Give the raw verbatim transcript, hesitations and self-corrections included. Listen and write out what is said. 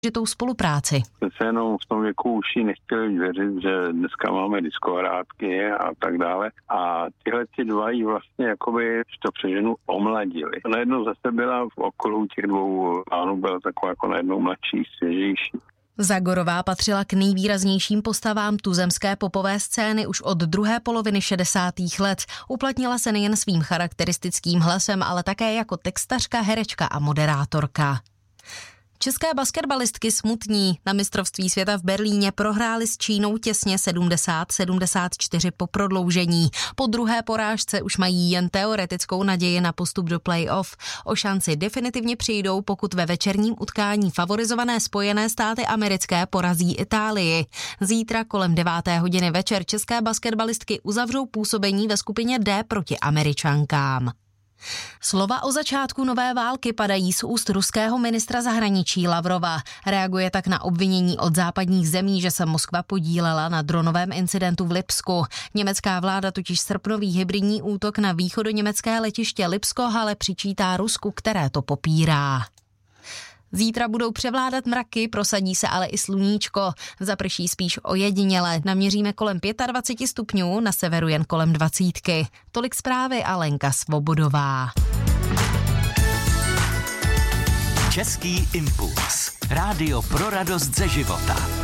tou spolupráci. Přece jenom v tom věku už ji nechtěli věřit, že dneska máme diskohrádky a tak dále. A tyhle ty dva jí vlastně jakoby, že to přeženu, omladili. Najednou zase byla v okolo těch dvou pánů, byla taková jako najednou mladší, svěžejší. Zagorová patřila k nejvýraznějším postavám tuzemské popové scény už od druhé poloviny šedesátých let. Uplatnila se nejen svým charakteristickým hlasem, ale také jako textařka, herečka a moderátorka. České basketbalistky smutní na mistrovství světa v Berlíně prohrály s Čínou těsně sedmdesát sedmdesát čtyři po prodloužení. Po druhé porážce už mají jen teoretickou naději na postup do play-off. O šanci definitivně přijdou, pokud ve večerním utkání favorizované Spojené státy americké porazí Itálii. Zítra kolem deváté hodiny večer české basketbalistky uzavřou působení ve skupině D proti Američankám. Slova o začátku nové války padají z úst ruského ministra zahraničí Lavrova. Reaguje tak na obvinění od západních zemí, že se Moskva podílela na dronovém incidentu v Lipsku. Německá vláda totiž srpnový hybridní útok na východoněmecké letiště Lipsko-Halle přičítá Rusku, které to popírá. Zítra budou převládat mraky, prosadí se ale i sluníčko. Zaprší spíš ojediněle. Naměříme kolem dvacet pět stupňů, na severu jen kolem dvacítky. Tolik zprávy a Lenka Svobodová. Český impuls. Rádio pro radost ze života.